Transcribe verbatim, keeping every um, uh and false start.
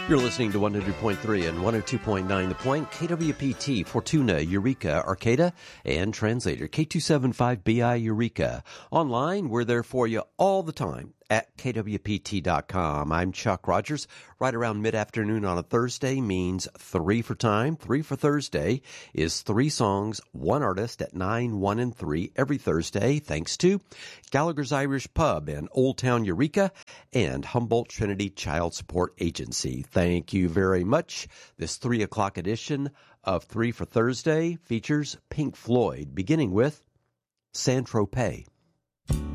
You're listening to one hundred point three and one oh two point nine The Point, K W P T, Fortuna, Eureka, Arcata, and translator K two seventy-five B I Eureka. Online, we're there for you all the time at K W P T dot com. I'm Chuck Rogers. Right around mid-afternoon on a Thursday means three for time. Three for Thursday is three songs, one artist at nine, one, and three every Thursday, thanks to Gallagher's Irish Pub in Old Town Eureka and Humboldt Trinity Child Support Agency. Thank you very much. This three o'clock edition of Three for Thursday features Pink Floyd, beginning with Saint-Tropez.